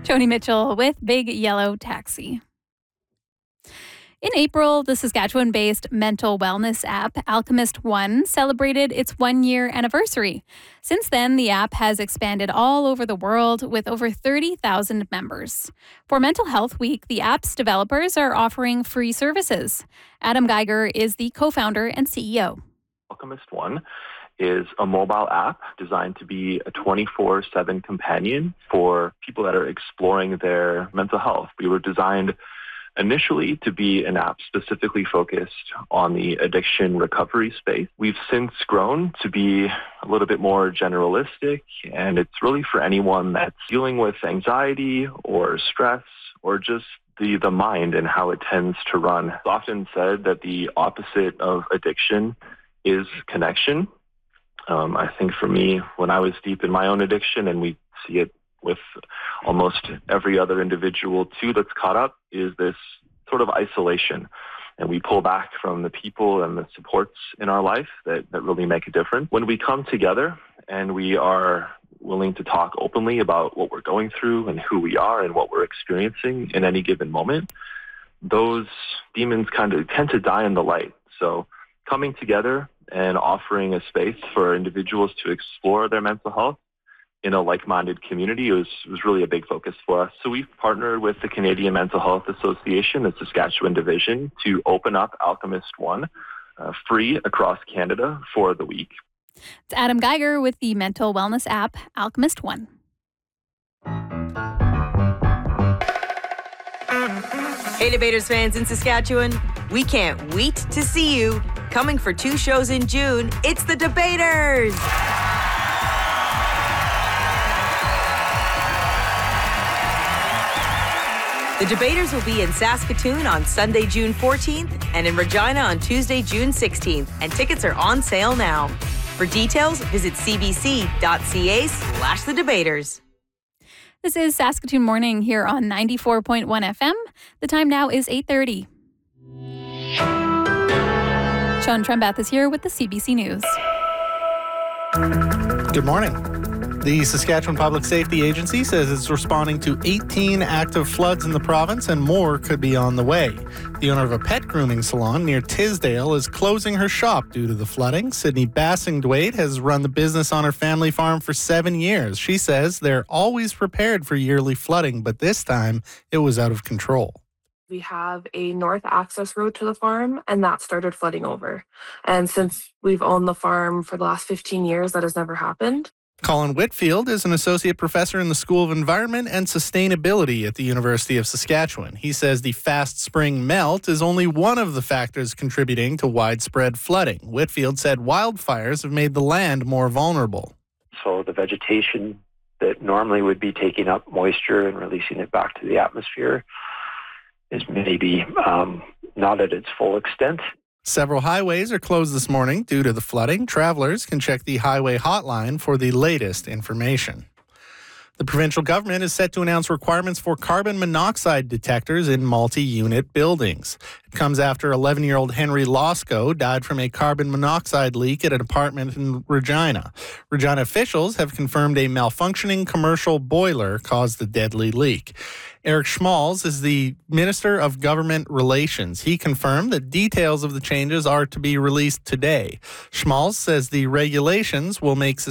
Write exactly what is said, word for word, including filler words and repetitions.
Joni Mitchell with Big Yellow Taxi. In April, the Saskatchewan-based mental wellness app Alchemist One celebrated its one-year anniversary. Since then, the app has expanded all over the world with over thirty thousand members. For Mental Health Week, the app's developers are offering free services. Adam Geiger is the co-founder and C E O. Alchemist One is a mobile app designed to be a twenty-four seven companion for people that are exploring their mental health. We were designed initially to be an app specifically focused on the addiction recovery space. We've since grown to be a little bit more generalistic, and it's really for anyone that's dealing with anxiety or stress or just the, the mind and how it tends to run. It's often said that the opposite of addiction is connection. Um, I think for me, when I was deep in my own addiction, and we see it with almost every other individual too that's caught up, is this sort of isolation. And we pull back from the people and the supports in our life that, that really make a difference. When we come together and we are willing to talk openly about what we're going through and who we are and what we're experiencing in any given moment, those demons kind of tend to die in the light. So coming together and offering a space for individuals to explore their mental health in a like-minded community was, was really a big focus for us. So we've partnered with the Canadian Mental Health Association, the Saskatchewan division, to open up Alchemist One uh, free across Canada for the week. It's Adam Geiger with the mental wellness app Alchemist One. Hey, Debaters fans in Saskatchewan, we can't wait to see you. Coming for two shows in June, it's the Debaters! The Debaters will be in Saskatoon on Sunday, June fourteenth, and in Regina on Tuesday, June sixteenth, and tickets are on sale now. For details, visit cbc.ca slash the Debaters. This is Saskatoon Morning here on ninety-four point one F M. The time now is eight thirty. Sean Trembath is here with the C B C News. Good morning. The Saskatchewan Public Safety Agency says it's responding to eighteen active floods in the province, and more could be on the way. The owner of a pet grooming salon near Tisdale is closing her shop due to the flooding. Sydney Bassingdwade has run the business on her family farm for seven years. She says they're always prepared for yearly flooding, but this time it was out of control. We have a north access road to the farm, and that started flooding over. And since we've owned the farm for the last fifteen years, that has never happened. Colin Whitfield is an associate professor in the School of Environment and Sustainability at the University of Saskatchewan. He says the fast spring melt is only one of the factors contributing to widespread flooding. Whitfield said wildfires have made the land more vulnerable. So the vegetation that normally would be taking up moisture and releasing it back to the atmosphere is maybe um, not at its full extent. Several highways are closed this morning due to the flooding. Travelers can check the highway hotline for the latest information. The provincial government is set to announce requirements for carbon monoxide detectors in multi-unit buildings. It comes after eleven-year-old Henry Losco died from a carbon monoxide leak at an apartment in Regina. Regina officials have confirmed a malfunctioning commercial boiler caused the deadly leak. Eric Schmalz is the Minister of Government Relations. He confirmed that details of the changes are to be released today. Schmalz says the regulations will make